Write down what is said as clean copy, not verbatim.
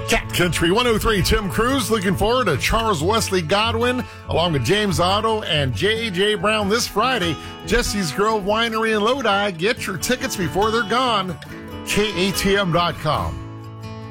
Cat Country 103, Tim Cruz looking forward to Charles Wesley Godwin along with James Otto and J.J. Brown this Friday. Jesse's Grove Winery in Lodi. Get your tickets before they're gone. KATM.com.